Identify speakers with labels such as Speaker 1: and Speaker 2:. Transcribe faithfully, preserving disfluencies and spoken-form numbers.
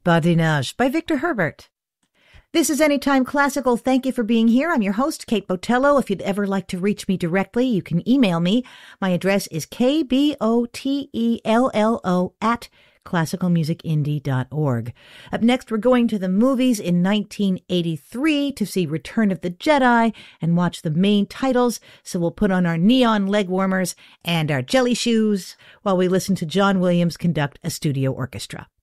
Speaker 1: Badinage by Victor Herbert. This is Anytime Classical. Thank you for being here. I'm your host, Kate Botello. If you'd ever like to reach me directly, you can email me. My address is K B O T E L L O at classical music indie dot org. Up next, we're going to the movies in nineteen eighty-three to see Return of the Jedi and watch the main titles. So we'll put on our neon leg warmers and our jelly shoes while we listen to John Williams conduct a studio orchestra.